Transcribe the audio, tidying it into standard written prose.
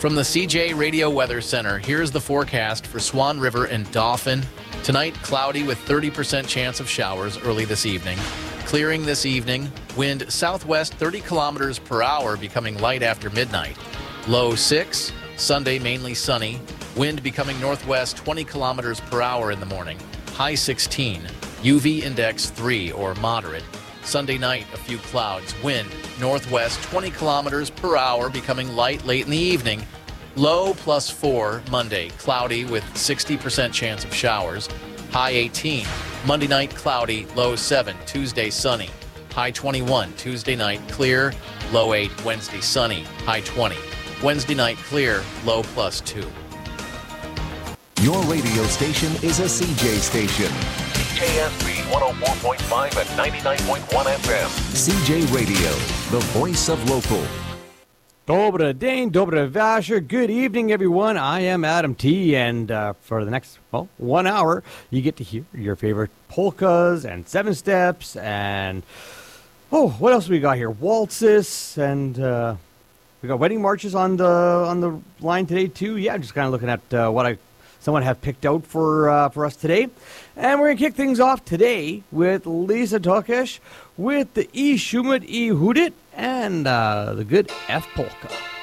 From the CJ Radio Weather Center, here's the forecast for Swan River and Dauphin. Tonight, cloudy with 30% chance of showers early this evening. Clearing this evening, wind southwest 30 kilometers per hour, becoming light after midnight. Low 6. Sunday, mainly sunny. Wind becoming northwest 20 kilometers per hour in the morning. High 16. UV index 3 or moderate. Sunday night, a few clouds. Wind northwest 20 kilometers per hour, becoming light late in the evening. Low +4 Monday, cloudy with 60% chance of showers. High 18. Monday night, cloudy, low 7. Tuesday, sunny. High 21. Tuesday night, clear. Low 8. Wednesday, sunny. High 20. Wednesday night, clear. Low +2. Your radio station is a CJ station. CJSB 104.5 and 99.1 FM. CJ Radio, the voice of local. Dobre Dane, Dobre Vasher. Good evening, everyone. I am Adam T., and for the next, 1 hour, you get to hear your favorite polkas and seven steps and, what else we got here? Waltzes, and we got wedding marches on the line today, too. Yeah, just kind of looking at what someone have picked out for us today. And we're going to kick things off today with Lisa Tokesh with the E Shumat E Hudit and the good F Polka.